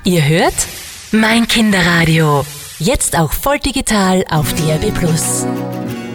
Ihr hört Mein Kinderradio. Jetzt auch voll digital auf DAB+.